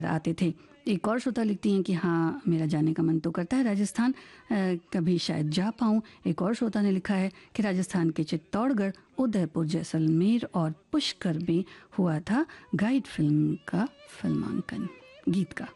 आते थे। एक और श्रोता लिखती हैं कि हाँ, मेरा जाने का मन तो करता है राजस्थान, कभी शायद जा पाऊँ। एक और श्रोता ने लिखा है कि राजस्थान के चित्तौड़गढ़, उदयपुर, जैसलमेर और पुष्कर में हुआ था गाइड फिल्म का फिल्मांकन, गीत का।